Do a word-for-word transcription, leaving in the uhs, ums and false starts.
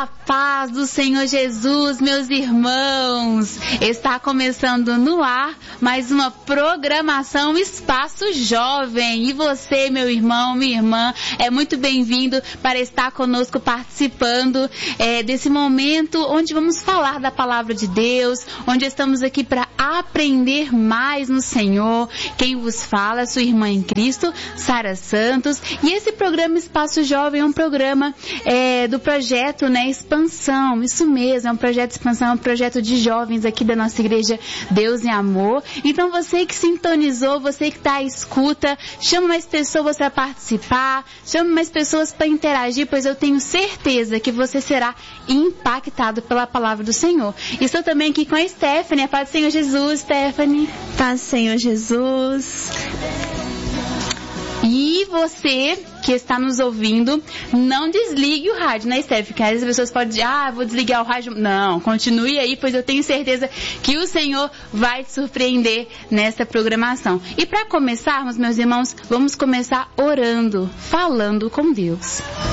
A paz do Senhor Jesus, meus irmãos. Está começando no ar mais uma programação Espaço Jovem. E você, meu irmão, minha irmã, é muito bem-vindo para estar conosco participando é, desse momento onde vamos falar da palavra de Deus, onde estamos aqui para aprender mais no Senhor. Quem vos fala é sua irmã em Cristo, Sara Santos. E esse programa Espaço Jovem é um programa é, do projeto, né, Expansão. Isso mesmo, é um projeto de expansão, é um projeto de jovens aqui da nossa igreja Deus em Amor. Então você que sintonizou, você que está à escuta, chama mais pessoas para participar, chama mais pessoas para interagir, pois eu tenho certeza que você será impactado pela palavra do Senhor. Estou também aqui com a Stephanie. A paz do Senhor Jesus, Stephanie. Paz do Senhor Jesus. E você que está nos ouvindo, não desligue o rádio, né, Steph? Porque as pessoas podem dizer, ah, vou desligar o rádio. Não, continue aí, pois eu tenho certeza que o Senhor vai te surpreender nessa programação. E para começarmos, meus irmãos, vamos começar orando, falando com Deus.